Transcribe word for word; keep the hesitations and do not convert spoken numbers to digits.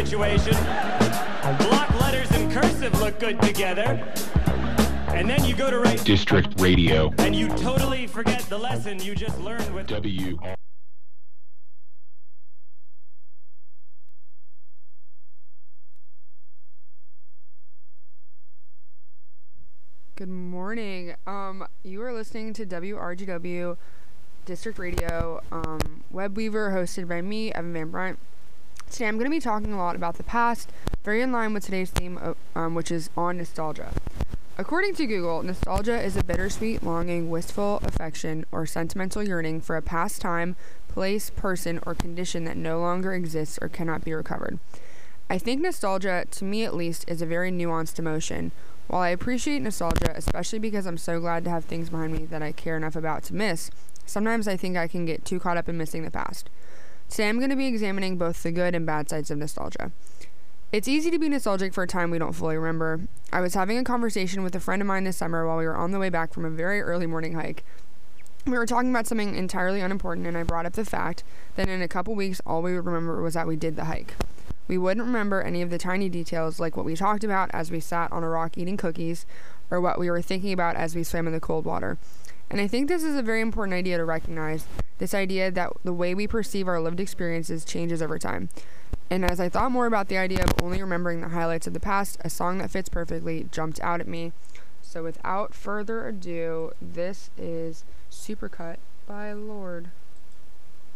punctuation. Block letters and cursive look good together. And then you go to write District Radio. and you totally forget the lesson you just learned with W. Good morning. Um, you are listening to W R G W District Radio, um, Webweaver, hosted by me, Evan Van Brunt. Today I'm going to be talking a lot about the past, very in line with today's theme, uh, um, which is on nostalgia. According to Google, nostalgia is a bittersweet, longing, wistful affection, or sentimental yearning for a past time, place, person, or condition that no longer exists or cannot be recovered. I think nostalgia, to me at least, is a very nuanced emotion. While I appreciate nostalgia, especially because I'm so glad to have things behind me that I care enough about to miss, sometimes I think I can get too caught up in missing the past. Today I'm going to be examining both the good and bad sides of nostalgia. It's easy to be nostalgic for a time we don't fully remember. I was having a conversation with a friend of mine this summer while we were on the way back from a very early morning hike. We were talking about something entirely unimportant, and I brought up the fact that in a couple weeks all we would remember was that we did the hike. We wouldn't remember any of the tiny details like what we talked about as we sat on a rock eating cookies, or what we were thinking about as we swam in the cold water. And I think this is a very important idea to recognize, this idea that the way we perceive our lived experiences changes over time. And as I thought more about the idea of only remembering the highlights of the past, a song that fits perfectly jumped out at me. So without further ado, this is Supercut by Lorde.